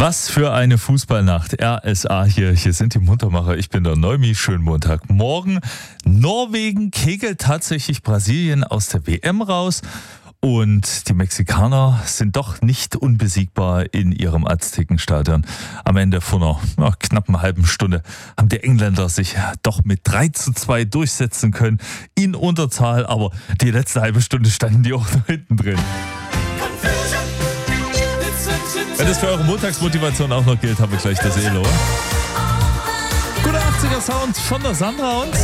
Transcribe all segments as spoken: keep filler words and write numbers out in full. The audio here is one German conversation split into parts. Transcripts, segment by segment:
Was für eine Fußballnacht. R S A hier. Hier sind die Muntermacher. Ich bin der Neumi. Schönen Montagmorgen. Norwegen kegelt tatsächlich Brasilien aus der W M raus. Und die Mexikaner sind doch nicht unbesiegbar in ihrem Aztekenstadion. Am Ende von einer ja, knappen halben Stunde haben die Engländer sich doch mit drei zu zwei durchsetzen können. In Unterzahl, aber die letzte halbe Stunde standen die auch noch hinten drin. Wenn das für eure Montagsmotivation auch noch gilt, haben wir gleich das Elo. Guter achtziger Sound von der Sandra und...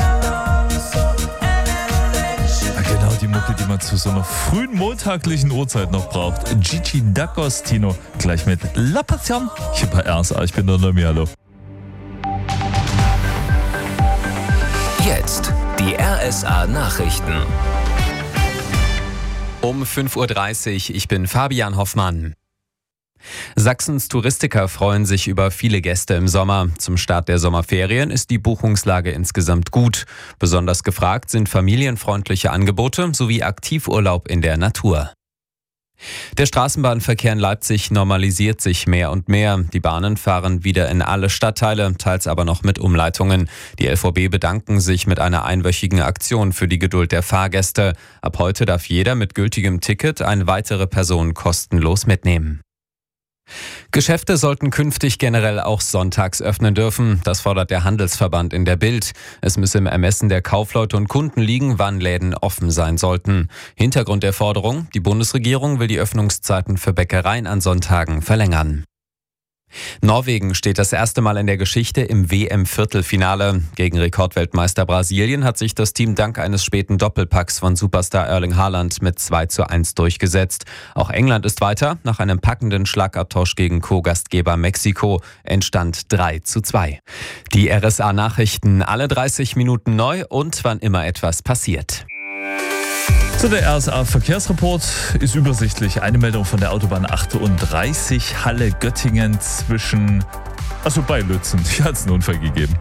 Ja, genau die Mucke, die man zu so einer frühen montaglichen Uhrzeit noch braucht. Gigi D'Agostino, gleich mit La Passion. Hier bei R S A, ich bin der Nomi, hallo. Jetzt die R S A Nachrichten. Um fünf Uhr dreißig, ich bin Fabian Hoffmann. Sachsens Touristiker freuen sich über viele Gäste im Sommer. Zum Start der Sommerferien ist die Buchungslage insgesamt gut. Besonders gefragt sind familienfreundliche Angebote sowie Aktivurlaub in der Natur. Der Straßenbahnverkehr in Leipzig normalisiert sich mehr und mehr. Die Bahnen fahren wieder in alle Stadtteile, teils aber noch mit Umleitungen. Die L V B bedanken sich mit einer einwöchigen Aktion für die Geduld der Fahrgäste. Ab heute darf jeder mit gültigem Ticket eine weitere Person kostenlos mitnehmen. Geschäfte sollten künftig generell auch sonntags öffnen dürfen. Das fordert der Handelsverband in der Bild. Es müsse im Ermessen der Kaufleute und Kunden liegen, wann Läden offen sein sollten. Hintergrund der Forderung: Die Bundesregierung will die Öffnungszeiten für Bäckereien an Sonntagen verlängern. Norwegen steht das erste Mal in der Geschichte im W M-Viertelfinale. Gegen Rekordweltmeister Brasilien hat sich das Team dank eines späten Doppelpacks von Superstar Erling Haaland mit zwei zu eins durchgesetzt. Auch England ist weiter. Nach einem packenden Schlagabtausch gegen Co-Gastgeber Mexiko entstand drei zu zwei. Die R S A-Nachrichten alle dreißig Minuten neu und wann immer etwas passiert. So, der R S A-Verkehrsreport ist übersichtlich. Eine Meldung von der Autobahn achtunddreißig Halle-Göttingen zwischen, also bei Lützen. Hier hat es einen Unfall gegeben.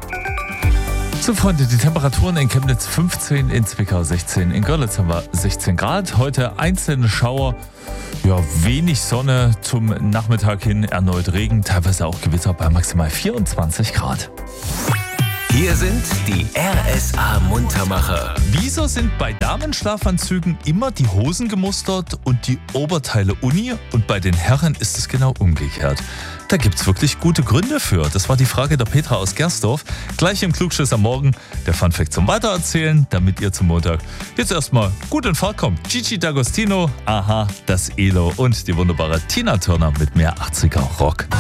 So, Freunde, die Temperaturen in Chemnitz fünfzehn, in Zwickau sechzehn, in Görlitz haben wir sechzehn Grad. Heute einzelne Schauer, ja, wenig Sonne, zum Nachmittag hin erneut Regen, teilweise auch Gewitter bei maximal vierundzwanzig Grad. Hier sind die R S A-Muntermacher. Wieso sind bei Damenschlafanzügen immer die Hosen gemustert und die Oberteile uni und bei den Herren ist es genau umgekehrt? Da gibt's wirklich gute Gründe für. Das war die Frage der Petra aus Gersdorf. Gleich im Klugschiss am Morgen der Funfact zum Weitererzählen, damit ihr zum Montag jetzt erstmal gut in Fahrt kommt. Gigi D'Agostino, aha, das Elo und die wunderbare Tina Turner mit mehr achtziger Rock.